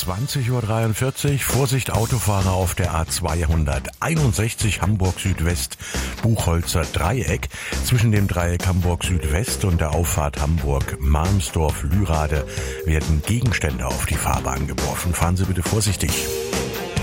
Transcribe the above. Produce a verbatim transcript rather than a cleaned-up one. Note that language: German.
zwanzig Uhr dreiundvierzig. Vorsicht Autofahrer auf der A zweihunderteinundsechzig Hamburg Südwest Buchholzer Dreieck. Zwischen dem Dreieck Hamburg Südwest und der Auffahrt Hamburg Malmsdorf Lührade werden Gegenstände auf die Fahrbahn geworfen. Fahren Sie bitte vorsichtig.